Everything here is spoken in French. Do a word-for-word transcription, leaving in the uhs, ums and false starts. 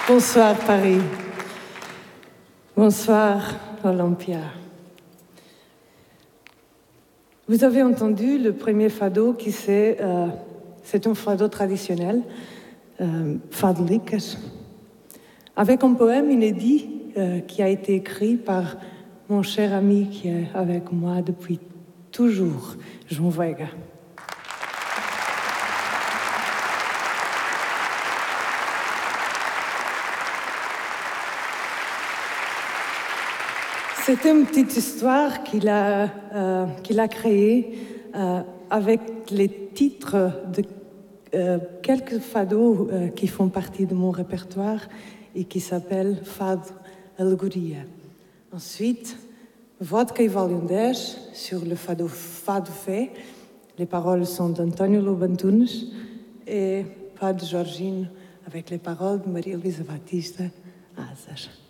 Bonsoir Paris. Bonsoir Olympia. Vous avez entendu le premier fado qui c'est, euh, c'est un fado traditionnel, euh, fadeliques, avec un poème inédit euh, qui a été écrit par mon cher ami qui est avec moi depuis toujours, João Veiga. C'est une petite histoire qu'il a, euh, qu'il a créée euh, avec les titres de euh, quelques fados euh, qui font partie de mon répertoire et qui s'appellent Fado Alegoria. Ensuite, Vodka e Valhundés sur le fado Fado Fé. Les paroles sont d'António Lobantunes et Fado Jorginho avec les paroles de Maria Luísa Batista Azar.